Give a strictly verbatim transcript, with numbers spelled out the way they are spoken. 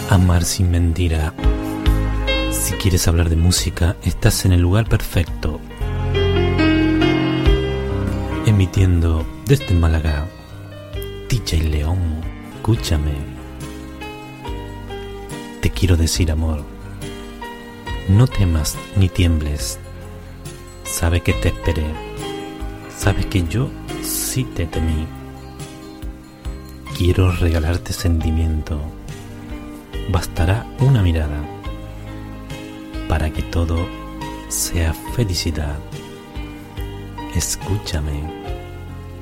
Amar sin mentira. Si quieres hablar de música, estás en el lugar perfecto. Emitiendo desde Málaga, D J León, escúchame. Te quiero decir, amor, no temas ni tiembles. Sabes que te esperé, sabes que yo sí te temí. Quiero regalarte sentimiento. Bastará una mirada para que todo sea felicidad. Escúchame.